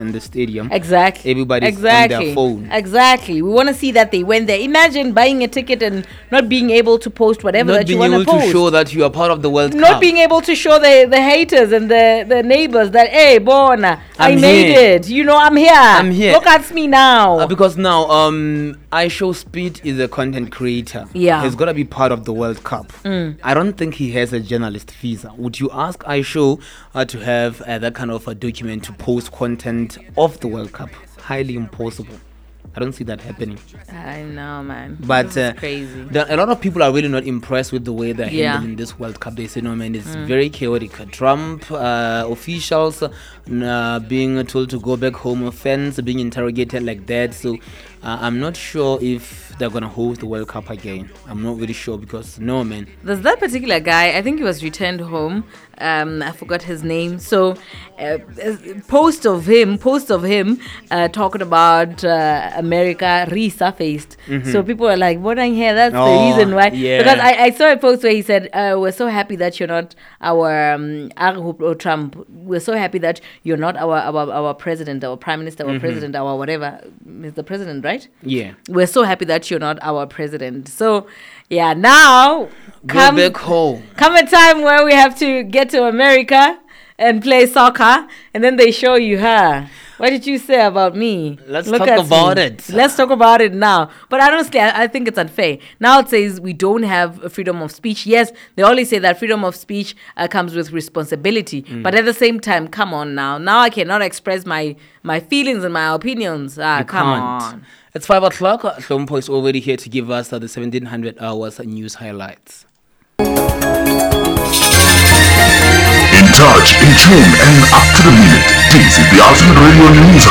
in the stadium. Exactly. Everybody's on their phone. Exactly. We want to see that they went there. Imagine buying a ticket and not being able to post whatever that you want to post. Not being able to show that you are part of the World Cup. Not being able to show the haters and the neighbors that, hey, Bona, I made it. You know, I'm here. Look at me now. Because now, iShow Speed is a content creator. Yeah. He's got to be part of the World Cup. I don't think he has a journalist visa. Would you ask iShow to have that kind of a document to post content of the World Cup? Highly impossible. I don't see that happening. I know, man. But crazy. A lot of people are really not impressed with the way they're handling this World Cup. They say, no, man, it's very chaotic. Trump officials being told to go back home, fans being interrogated like that. So I'm not sure if they're going to host the World Cup again. I'm not really sure because, no, man. There's that particular guy, I think he was returned home. I forgot his name. So post of him talking about America resurfaced. So people are like, what I hear, that's the reason why. Yeah. Because I saw a post where he said, we're so happy that you're not our Trump. We're so happy that you're not our president, our prime minister, our president, our whatever. Mr. President, right? Yeah. We're so happy that you're not our president. So, yeah, now go back home. Come a time where we have to get to America and play soccer, and then they show you her. What did you say about me? Let's talk about it. Let's talk about it now. But honestly, I think it's unfair. Now it says we don't have freedom of speech. Yes, they always say that freedom of speech comes with responsibility. But at the same time, come on now. Now I cannot express my feelings and my opinions. Come on. It's 5 o'clock. Hlompo is already here to give us the 1700 hours news highlights. In touch, in tune, and up to the minute. This is the Ultimate Radio News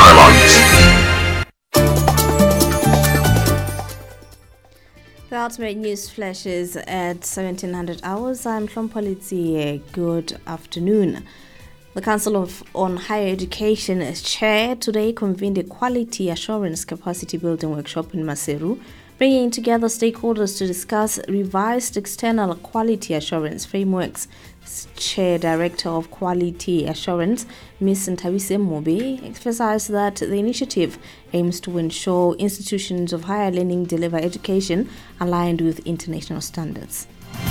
Highlights. The Ultimate News flashes at 1700 hours. I'm Hlompolitsi. Good afternoon. The Council on Higher Education's chair today convened a quality assurance capacity building workshop in Maseru, bringing together stakeholders to discuss revised external quality assurance frameworks. Chair Director of Quality Assurance, Ms. Ntabise Mobe, emphasized that the initiative aims to ensure institutions of higher learning deliver education aligned with international standards.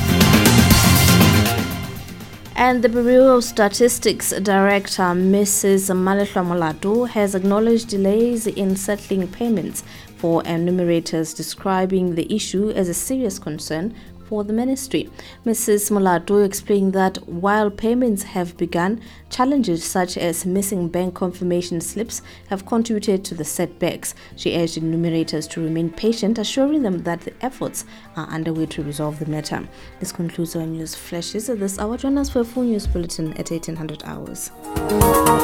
And the Bureau of Statistics Director, Mrs. Maleshwa Molato, has acknowledged delays in settling payments for enumerators, describing the issue as a serious concern for the ministry. Mrs. Molato explained that while payments have begun, challenges such as missing bank confirmation slips have contributed to the setbacks. She urged enumerators to remain patient, assuring them that the efforts are underway to resolve the matter. This concludes our news flashes at this hour. Join us for a full news bulletin at 1800 hours.